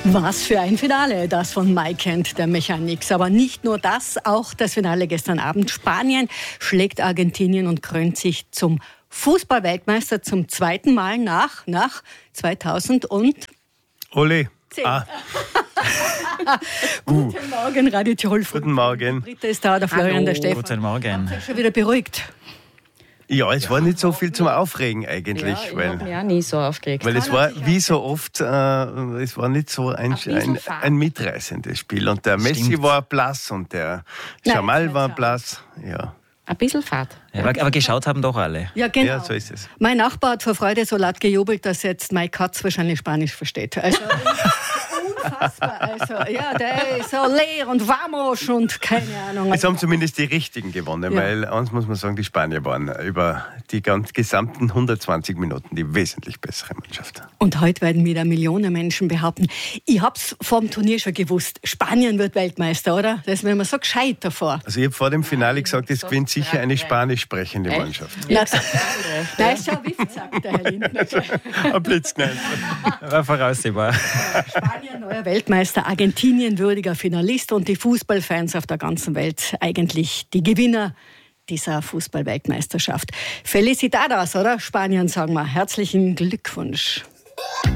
Was für ein Finale, das von Mike and der Mechanics. Aber nicht nur das, auch das Finale gestern Abend. Spanien schlägt Argentinien und krönt sich zum Fußball-Weltmeister zum zweiten Mal nach 2000 und... Ole. Guten Morgen, Radio Tirol. Guten Morgen. Britta ist da, der Florian, der Stefan. Guten Morgen. Schon wieder beruhigt. Ja, es war nicht so viel zum Aufregen eigentlich. Ich habe mich auch nie so aufgeregt. Weil es war wie so oft, es war nicht so ein mitreißendes Spiel. Und der Messi war blass und der Jamal war blass. Ja. Ein bisschen Fahrt. Ja, aber geschaut haben doch alle. Ja, genau. Ja, so ist es. Mein Nachbar hat vor Freude so laut gejubelt, dass jetzt Mike Katz wahrscheinlich Spanisch versteht. Also, unfassbar. Also, ja, der ist so leer und vamos und keine Ahnung. Es haben zumindest die Richtigen gewonnen, weil eins muss man sagen, die Spanier waren über die gesamten 120 Minuten die wesentlich bessere Mannschaft. Und heute werden wieder Millionen Menschen behaupten, ich hab's vor dem Turnier schon gewusst, Spanien wird Weltmeister, oder? Das ist mir immer so gescheit davor. Also ich habe vor dem Finale gesagt, es gewinnt sicher eine spanisch sprechende Mannschaft. Nein, schau, wie viel sagt der Herr Lindner? Ein Blitzknall. War voraussehbar. Spanien, neuer Weltmeister, Argentinien, würdiger Finalist und die Fußballfans auf der ganzen Welt eigentlich die Gewinner dieser Fußball-Weltmeisterschaft. Felicidades, oder? Spanien, sagen wir. Herzlichen Glückwunsch.